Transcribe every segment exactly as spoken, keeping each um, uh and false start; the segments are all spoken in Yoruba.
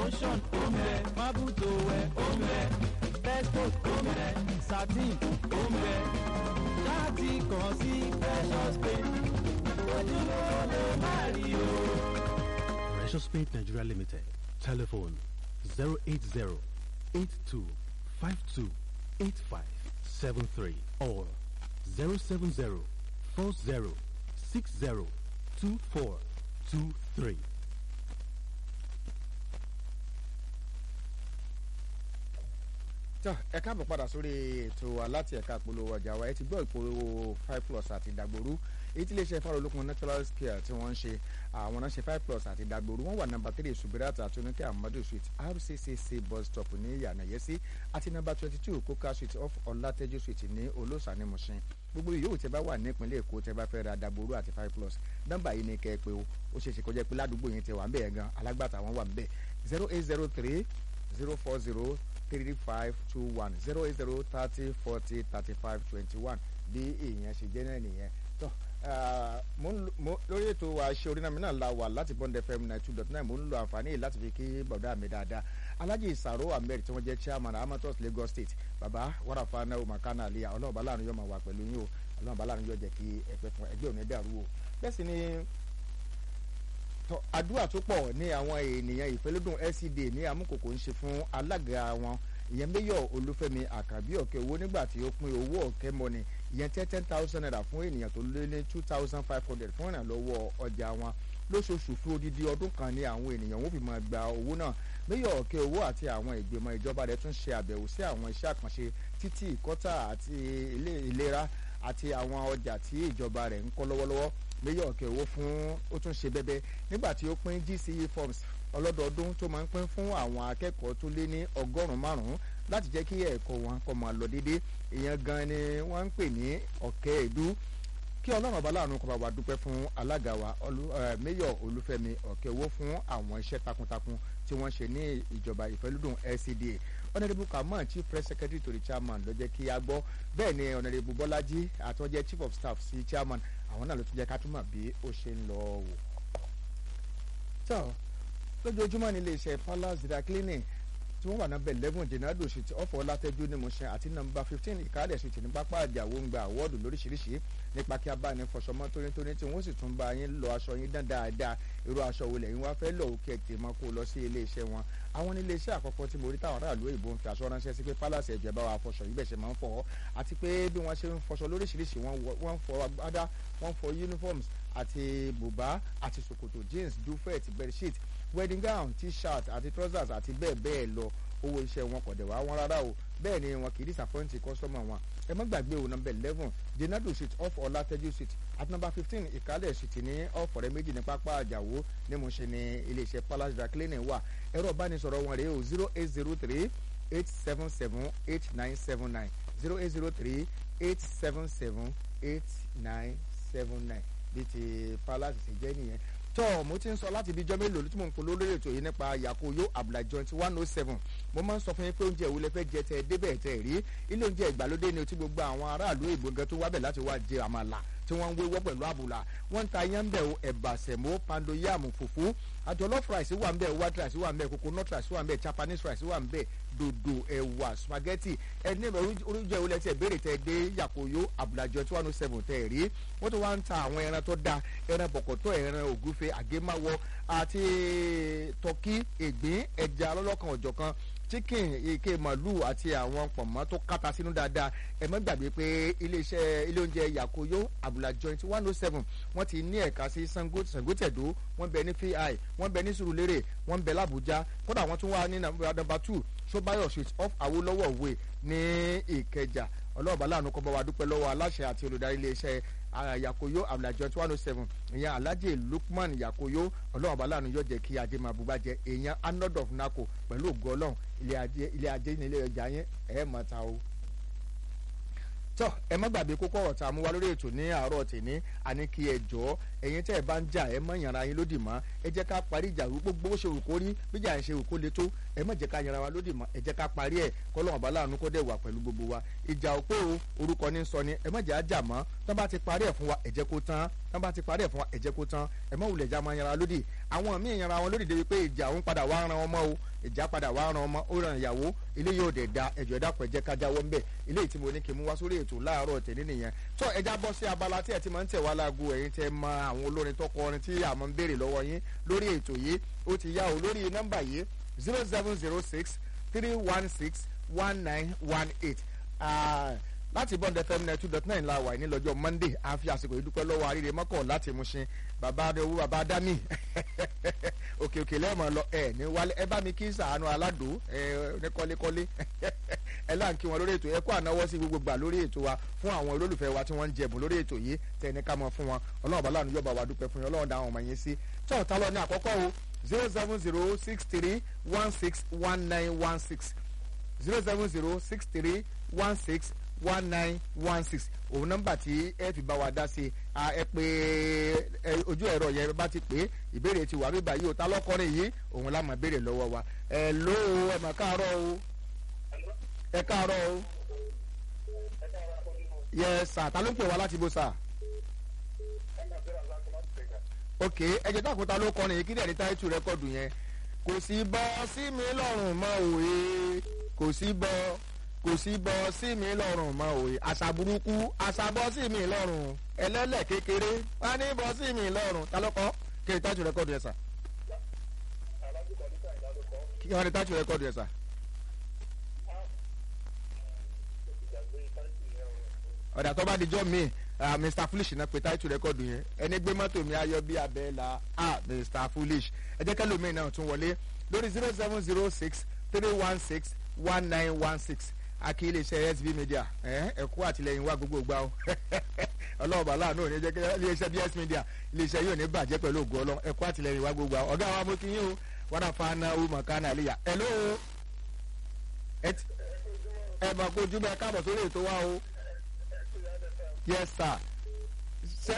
lotion ó ń bẹ, mábùtò wẹ̀ ó ń bẹ, Festus ó ń bẹ, satin ó ń bẹ, láti kàn sí Precious Paint, ojúlówó lè má rí o. Precious Paint Nigeria Limited. Telephone zero eight zero eight two five two eight five seven three or zero seven zero four zero six zero two four two three. tó ẹ káàbọ̀ padà sórí ètò wa láti ẹ̀ka ìpolówó ọjà wa ẹ ti gbọ́ ìpolówó five plus àti ìdàgbòrú èyí tí iléeṣẹ́ Faro Olókun natural care tí wọ́n ń ṣe àwọn náà ṣe five plus àti ìdàgbòrú wọ́n wà nàmbà three Subirata àtúnkẹ́ Amadu street R C C C bus stop ní Yànàyẹ́sí àti nàmbà twenty two Coca street off Ọlátẹ́jú street ní Olóòsà ní Mushin gbogbo yòówù tẹ́ bá wà nípínlẹ̀ Èkó tẹ́ bá fẹ́ ra ìdàgbòrú àti five plus nọ́mbà yìí ni kẹ́ ẹ pé o ó ṣeé ṣe kó jẹ́ pé ládùúgbò yẹn tẹ́ wà ń bẹ̀ gan alágbàtà wọn wà ń bẹ̀ zero eight zero three zero four zero three five two one zero eight zero thirty forty thirty five twenty one bí èèyàn ṣe jẹ́ náà nìyẹn tó lórí ètò wa ṣe orí náà mi náà la wà láti Bond F M ninety two dot nine mo ń lo àǹfààní yìí láti fi kí bọ̀dá mi dáadáa Alhaji Saro Ahmed tí wọ́n jẹ́ chairman Amatos Lagos State baba wàràfà náà makana aliya ọlọ́run bá láàrin yóò máa wà pẹ̀lú yín o ọlọ́run bá láàrin yóò jẹ́ kí ẹgbẹ́ fún ẹgbẹ́ òní dàrú o bẹ́ẹ̀ sì ni àdúrà tó pọ̀ ní àwọn ènìyàn ìfẹ́lódùn L C D ní Amúkòkò ń ṣe fún alága wọn ìyẹn Mayor Olúfẹ́mi Àkàbí Ọ̀kẹ́ owó nígbà tí ó pín owó ọ̀kẹ́ mọ́ni ìyẹn ten ten thousand naira fún ènìyàn tó lé ní two thousand five hundred fún ìrànlọ́wọ́ ọjà wọn lóṣooṣù fún odidi ọdún kan ní àwọn ènìyàn wọn fi máa gba owó náà Mayor Ọ̀kẹ́ owó àti àwọn ìgbìmọ̀ ìjọba rẹ̀ tún ṣe àbẹ̀wò sí àwọn iṣẹ́ àkànṣe títì ìkọ́tà àti ìlera àti àwọn ọjà tí ìjọba rẹ̀ ń kọ́ lọ́wọ́lọ́wọ́ Mayor Ọ̀kẹ́ owó fún ó tún ṣe bẹ́bẹ́ nígbà tí ó pín G C E forms ọlọ́dọọdún tó máa ń pín fún àwọn akẹ́kọ̀ọ́ tó lé ní ọgọ́rùn-ún márùn-ún láti jẹ́ kí ẹ̀kọ́ wọn kó máa lọ déédé ìyẹn gan ni wọ́n ń pè ní ọ̀kẹ́ èdú kí ọlọ́run ọba láàánú kó bá wa dúpẹ́ fún alága wa Mayor Olúfẹ́mi Ọ̀kẹ́ owó fún àwọn iṣẹ́ takuntakun tí wọ́n ṣe ní ìjọba ìfẹ́lódùn L C D A Honourable Kamal Chief Press Secretary to the Chairman ló jẹ́ kí a gbọ́ bẹ́ẹ̀ ni Honourable Bọ́lájí àtọ́jẹ́ Chief of Staff sí Chairman àwọn náà ló tún jẹ́ ká túmọ̀ bí ó ṣe ń lọ wò. tó lójoojúmọ́ ní iléeṣẹ́ Palace Dry Cleaning tí wọ́n wà nọ́mbà eleven Jenado street ọ̀fọ̀ Ọlátẹ́jú ní Mushin àti nọ́mbà fifteen Ìkálẹ̀ street ní pápá àjàwó ń gba àwọ́ọ̀dù lóríṣiríṣi nípa kí a bá ní fọṣọmọ́ tónítóní tí wọ́n sì tún bá yín lọ aṣọ yín dán dáadáa irú aṣọ wo lẹ́yìn wá fẹ́ lọ òkè tèmọ́ kó lọ sí iléeṣẹ́ wọn àwọn ní iléeṣẹ́ àkọ́kọ́ tí mo rí táwọn aráàlú òyìnbó ń fi aṣọ ránṣẹ́ sí pé Palace ẹ̀jẹ̀ bá wa fọṣọ yìí bẹ̀ ṣe máa ń fọ̀ àti pé bí wọ́n ṣe ń fọṣọ lóríṣiríṣi wọ́n fọ agbádá wọ́n fọ uniforms àti bùbá àti ṣòkòtò jeans duvet bedsheet wedding gown t-shirt àti trousers àti bẹ́ẹ̀ bẹ́ẹ̀ lọ owó iṣẹ́ wọn kò dẹ̀ wá wọn rárá o bẹ́ẹ̀ ni wọn kì í disappoint customer wọn ẹ má gbàgbé o number eleven Jenado street off Ọlátẹ́jú street àti number fifteen Ìkálẹ̀ street ní ọ̀fọ̀rẹ́ méjì ní pápá àjàwó ní Mushin ní iléeṣẹ́ Palace Dry Cleaning wà ẹ̀rọ ìbánisọ̀rọ̀ wọn rèé o zero eight zero three eight seven seven eight nine seven nine zero eight zero three eight seven seven eight nine seven nine bí ti Palace ṣe jẹ́ nìyẹn tọ́ mo ti ń sọ láti ibi ijọ́ mélòó tí mo ń polówó lórí ètò yìí nípa Yakoyo Abla joint one oh seven mo máa ń sọ fún yín pé oúnjẹ ìwúlẹ fẹ́ jẹ tẹ débẹ̀ tẹ rí ilé oúnjẹ ìgbàlódé ni o ti gbogbo àwọn aráàlú ègbò gan tó wábẹ̀ láti wá jẹ àmàlà tí wọ́n ń wéwọ́ pẹ̀lú àbùlà wọ́n ń ta yánbẹ̀ o ẹ̀bà sẹ̀mó pando yam fùfú àjọlọ́f rice wà ń bẹ̀ white rice wà ń bẹ̀ coconut rice wà ń bẹ̀ Japanese rice wà ń bẹ̀ dòdò ẹ̀wà spaghetti ẹni oúnjẹ ìwúlẹ tẹ béèrè tẹ dé Yakoyo Abla joint one oh seven tẹ rí wọ́n tó wá ń ta àwọn ẹran tó da ẹran bọ̀kọ̀tọ̀ ẹran ògúfe àgémáwọ àti tọ́kí ìgbín ẹja lọ́lọ́kan ọ̀jọ̀kan chicken ike màlúù àti àwọn pọ̀nmọ́ tó káta sínú dáadáa ẹ má gbàgbé pé iléeṣẹ́ ilé oúnjẹ Yakoyo Abla joint one oh seven wọ́n ti ní ẹ̀ka sí Sàngótẹ̀dó wọ́n bẹ ní fi wọ́n bẹ ní Sùúrùlérè wọ́n bẹ l'Àbújá kódà wọ́n tún wà ní nàmbà two Ṣóbáyọ̀ street off Awólọ́wọ̀ way ní Ìkẹjà ọlọ́ọ̀bá láàánú kọ́ bá wa dúpẹ́ lọ́wọ́ aláṣẹ àti olùdarí iléeṣẹ́ Yakoyo Abla joint one oh seven ìyẹn Alhaji Lukman Yakoyo ọlọ́ọ̀bá láàánú yóò jẹ́ kí ajé máa bùbá jẹ èèyàn anod of nako pẹ̀lú ògo Ọlọ́run ilé ajé ilé ajé ní ilé ọjà yẹn ẹ̀ mọ̀ ta o. tọ́ ẹ má gbàgbé kókó ọ̀rọ̀ tá a mú wá lórí ètò ní àárọ̀ tèmi àní kí ẹ jọ̀ọ́ ẹ̀yin tẹ́ ẹ bá ń jà ẹ má yanra yín lódì mọ́ ẹ jẹ́ ká parí ìjà gbogbo bó ṣe wù kó rí bíjà ẹ̀ ṣe wù kó le tó ẹ má jẹ́ ká yanra wa lódì mọ́ ẹ jẹ́ ká parí ẹ̀ kọ́lọ́run ọba láàánú kó dẹ̀ wà pẹ̀lú gbogbo wa ìjà òpó o orúkọ ní sọ ni ẹ má jẹ́ àjà mọ́ tán bá ti parí ẹ̀ fún wa ẹ jẹ́ kó tán tán bá ti parí ẹ̀ fún wa ẹ jẹ́ kó tán ẹ má wulẹ̀ já máa yanra lódì àwọn míì yanra wọn lódì débi pé ìjà òun padà wá ran wọn mọ́ o ìjà padà wá ran ọmọ ó ran ìyàwó ilé yóò dẹ̀ da ẹ̀jọ̀ ẹ̀dá pẹ̀ jẹ́ kájáwọ́ ńbẹ̀ ilé tí mo ní kí n mú wá sórí ètò láàárọ̀ tẹ̀lé nìyẹn tó ẹja bọ́ sí abala tí ẹ ti máa ń tẹ̀ wá láago ẹ̀yin tẹ́ mọ àwọn olórin tó kọrin tí àmọ́ ń béèrè lọ́wọ́ yín lórí ètò yìí ó ti yá o lórí nọ́mbà yìí zero seven zero six three one six one nine one eight láti bond fm net two dot nine la wà ní lọ́jọ́ monday a fi àsìkò yìí dúpẹ́ lọ́wọ́ àríre mọ́kàn láti Mushin bàbá owó bàbá dami òkè òkè lẹ́ẹ̀mọ́ lọ ẹ̀ ní wálé ẹ bá mi kí sàánú aládò ẹ ní kọ́lékọ́lé ẹ láǹ kí wọn lórí ètò ẹ kó ànáwọ́ sí gbogbo gbà lórí ètò wa fún àwọn olólùfẹ́ wa tí wọ́n ń jẹ̀bùn lórí ètò yìí tẹ̀ ní ká mọ̀ fún wọn ọlọ́run bá láàánú yọ̀bà wa dúpẹ́ fún yín ọlọ́run dá àwọn ọmọ yẹn sí tọ́ọ̀tà lọ ní àkọ́kọ́ o zero seven zero six three one six one nine one six zero seven zero six three one six one nine one six òun nọ́mbà tí ẹ fi bá wa dá sí ẹ pé ojú ẹ̀rọ yẹn bá ti pé ìbéèrè ti wà bíbá yìí o ta lọ́kọrin yìí òun la máa béèrè lọ́wọ́ wa ẹ ló ẹ mà káàárọ̀ o ẹ káàárọ̀ o yẹ sà ta ló ń pè wá láti bó sà ok ẹ jẹ́ dákun ta ló kọrin yìí kí dẹ̀ ní táìtù rẹ́kọ̀dù yẹn kò sí bọ́ sí mi lọ́rùn mọ́ òye kò sí bọ́ kò sí bọ́ sí mi lọ́rùn mọ́ òye àṣà burúkú àṣà bọ́ sí mi lọ́rùn ẹlẹ́lẹ̀ kékeré wọ́n ní bọ́ sí mi lọ́rùn ta ló kọ́ kí ni táìtù rẹ́kọ̀dù yẹn sà kí wọ́n ní táìtù rẹ́kọ̀dù yẹn sà. ọ̀dà tó bá dijọ́ mi mr foolish náà pé táìtù rẹ́kọ̀dù yẹn ẹni gbé mọ́tò mi ayọ̀ bí abẹ́là ah mr foolish ẹ jẹ́ kẹ́lò mi náà tún wọlé lórí zero seven zero six three one six one nine one six akí iléeṣẹ́ S B media ẹ̀kú àtìlẹyìn wa gbogbo gbà ó ọlọ́run bàálà náà ní jẹ́ kí iléeṣẹ́ B S media iléeṣẹ́ yóò ní bàjẹ́ pẹ̀lú ògùn ọlọ́run ẹ̀kú àtìlẹyìn wa gbogbo gbà ọ̀gá wa mo kí yín o wọn náà fa náà ó mọ̀ ká náà léyà hello ẹ mọ̀ kó júbẹ̀ káàbọ̀ sórí ètò wa o yes sir ṣe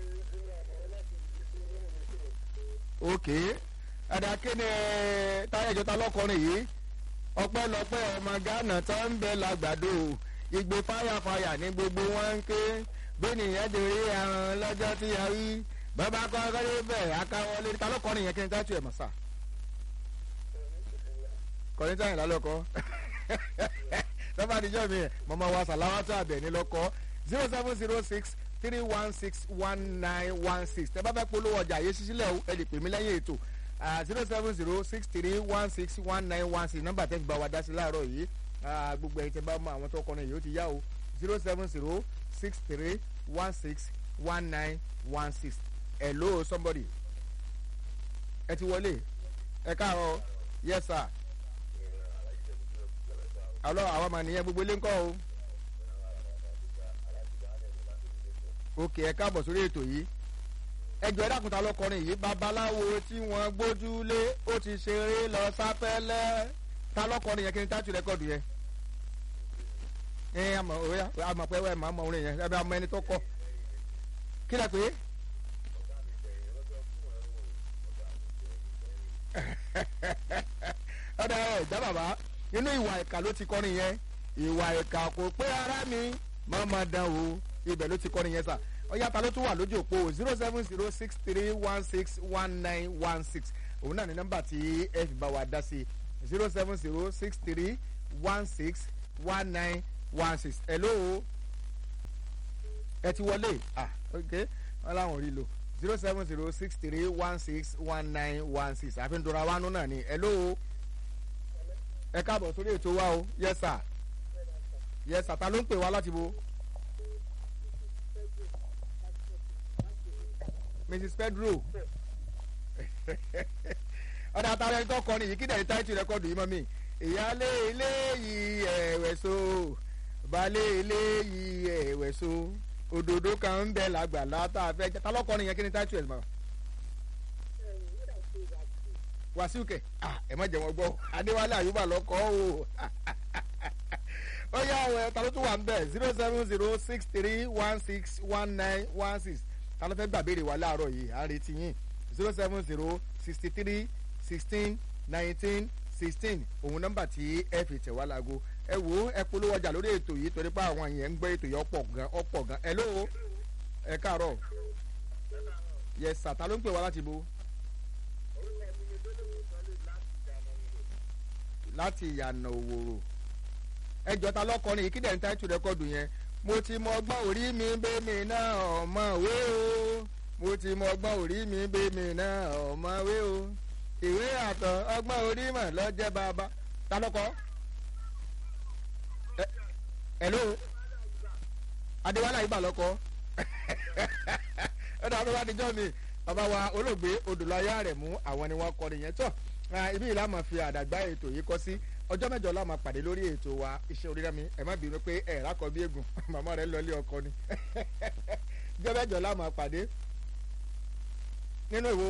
ok adakene táyà ìjọta lọkọrin yìí ọpẹ́lọpẹ́ ọmọ Ghana tó ń bẹ lágbàdo ìgbé fáyàfáyà ní gbogbo wọn ń ké gbẹnìyàn dèrè àrùn lọ́jọ́ tí a rí bàbá kọkọrẹ bẹ́ẹ̀ akáwọlé ta lọkọrin yẹn kí n tàtú ẹ mọ sá kọrin táyà lálọkọ tọ́ba àdìjọ́ mi mọ̀mọ́ wa sàláwátà àbẹ̀ ní lọ́kọ́ zero seven zero six three one six one nine one six tẹ bá fẹ́ polówó ọjà yé sísílẹ̀ ẹ lè pè mí lẹ́yìn ètò zero seven zero six three one six one nine one six nọ́mbà tẹ́ fi bá wa dá sí láàárọ̀ yìí gbogbo ẹ̀yin tẹ́ bá mọ àwọn tó kọ́ni yìí ó ti yá o zero seven zero six three one six one nine one six hello somebody ẹ ti wọlé ẹ káàárọ̀ yes sir àlọ́ àwọn ọmọ nìyẹn gbogbo ilé ńkọ́ o. ok ẹ káàbọ̀ sórí ètò yìí ẹjọ́ ẹ̀dàkùntà lọ́kọrin yìí babaláwo tí wọ́n gbójúlé ó ti ṣeré lọ sápẹ́lẹ́ ta lọ́kọrin yẹn kí ni táàtù rẹ́kọ̀dù yẹn ẹ àmọ̀ òyà àmọ̀ pé ẹ máa mọ orin yẹn ẹ bá mọ ẹni tó kọ kí lẹ pé. ọ̀dà ẹ̀ já bàbá nínú ìwà ìkà ló ti kọrin yẹn ìwà ìkà kò pé ara mi má má dán o ibẹ̀ ló ti kọrin yẹn sà ọ̀yá ta ló tún wà lójú òpó zero seven zero six three one six one nine one six òun náà ní nọ́mbà tí ẹ fi bá wa dá sí zero seven zero six three one six one nine one six hello ẹ ti wọlé ah ok wọn làwọn ò rí lò zero seven zero six three one six one nine one six àfihàn dora wánú náà ni hello ẹ káàbọ̀ sórí ètò wa o yes sir yes sir ta ló ń pè wá láti bo. Missus Pedro ọ̀dà àtàwọn ẹni tó kọrin yìí kí dẹ̀ táìtì rẹ́kọ̀dù yìí mọ́ mi ìyáálé ilé yìí ẹ̀wẹ̀ so balẹ̀ ilé yìí ẹ̀wẹ̀ so òdòdó kan ń bẹ lágbàlá tá a fẹ́ jẹ́ ta lọ́kọrin yẹn kí ni táìtì ẹ̀ mọ́. Wàsíù kẹ̀ ẹ̀ má jẹ́ wọn gbọ́ Adéwálé Àyùbá lọ́kọ́ o ó yá ẹ̀ ta ló tún wà ń bẹ̀ zero seven zero six three one six one nine one six ta ló fẹ́ gbà béèrè wa láàárọ̀ yìí à ń retí yín zero seven zero sixty three sixteen nineteen sixteen òun nọ́mbà tí ẹ fi tẹ̀ wá láago ẹ wò ó ẹ polówó ọjà lórí ètò yìí torí pé àwọn yẹn ń gbọ́ ètò yìí ọ̀pọ̀ gan ọ̀pọ̀ gan ẹ lóo ẹ káàárọ̀ yẹ sà ta ló ń pè wá láti bo. láti ìyànà òwòrò ẹjọ́ ta lọ́kọrin yìí kí dẹ̀ ń táìtù rẹ́kọ̀dù yẹn mo ti mọ ọgbọ́n orí mi bẹ́ẹ̀mì náà ọ̀mọ̀wé o mo ti mọ ọgbọ́n orí mi bẹ́ẹ̀mì náà ọ̀mọ̀wé o ìwé àtọ̀ ọgbọ́n orí mọ̀ lọ́jẹ́ bàbá ta lọ́kọ. hello adéwálá ibà lọ́kọ ẹ̀dá àbúrò adijọ́ mi bàbá wa olóògbé odòláyà rẹ̀ mú àwọn ni wọ́n kọrin yẹn tọ́ ibi ìlà máa fi àdàgbà ètò yìí kọ́ sí ọjọ́ mẹ́jọ la máa pàdé lórí ètò wa iṣẹ́ oríra mi ẹ má bínú pé ẹ rákọ bí eégún màmá rẹ lọlé ọkọ ni ọjọ́ mẹ́jọ la máa pàdé nínú ìwo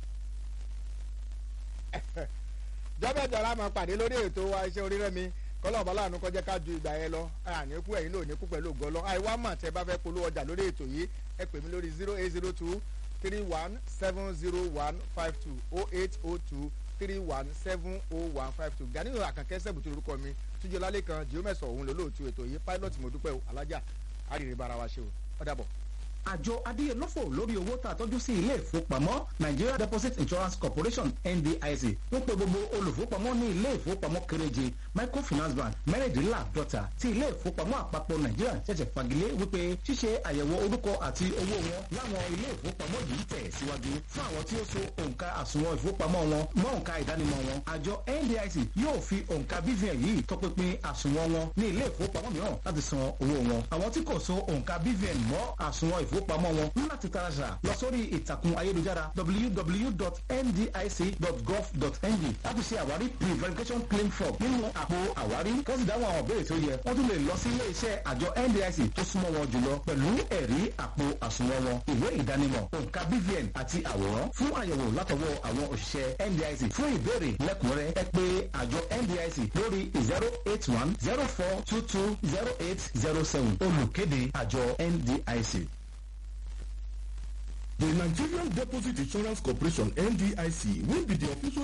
ọjọ́ mẹ́jọ la máa pàdé lórí ètò wa iṣẹ́ oríra mi kọ́lọ́ ọ̀bá láàánú kọjá ká ju ìgbà yẹn lọ àníkú ẹ̀yin ló níkú pẹ̀lú ògọ́lọ́ àìwá mà tẹ́ bá fẹ́ polówó ọjà lórí ètò yìí ẹ pè mí lórí zero eight zero two three one seven zero one five two oh eight oh two three one seven oh one five two Ganiyu Àkànkẹ́ sẹ́bùtù orúkọ mi túnjọ lálẹ́ kan jìómẹ̀sọ̀ òun lólóòtú ètò yìí pilot mo dúpẹ́ o alájà àrìrì bára wa ṣe o ó dàbọ̀. àjọ adíyelófò lórí owó tá a tọ́jú sí ilé ìfowópamọ́ Nigeria Deposit Insurance Corporation N D I C wọ́n pe gbogbo olùfowópamọ́ ní ilé ìfowópamọ́ kéréje microfinance bank mẹ́rìndínláàdọ́ta tí ilé ìfowópamọ́ àpapọ̀ Nàìjíríà ṣẹ̀ṣẹ̀ fagilé wípé ṣíṣe àyẹ̀wò orúkọ àti owó wọn láwọn ilé ìfowópamọ́ yìí tẹ̀ síwájú fún àwọn tí ó so òǹkà àsùnwọ̀n ìfowópamọ́ wọn mọ́ òǹkà ìdánimọ̀ wọn àjọ N D I C yóò fi òǹkà B V N yìí tọpinpin àsùnwọ̀n wọn ní ilé ìfowópamọ́ mìíràn láti san owó wọn àwọn tí kò so òǹkà B V N mọ́ àsùnwọ̀n ìfowópamọ́ wọn ní láti taraṣà lọ sórí ìtàkùn ayélujára w w w dot n d i c dot gov dot n g láti ṣe àwárí pre-verification claim form nínú àpò àwárí kọ́sì dáhùn àwọn ìbéèrè tó yẹ wọ́n tún lè lọ sí ilé iṣẹ́ àjọ N D I C tó súnmọ́ wọn jùlọ pẹ̀lú ẹ̀rí àpò àsùnwọ̀n wọn ìwé ìdánimọ̀ òǹkà B V N àti àwòrán fún àyẹ̀wò látọwọ́ àwọn òṣìṣẹ́ N D I C fún ìbéèrè lẹ́kùnrẹ́rẹ́ ẹ pè àjọ N D I C lórí zero eight one zero four two two zero eight zero seven olùkéde àjọ N D I C. The Nigerian Deposit Insurance Corporation N D I C will be the official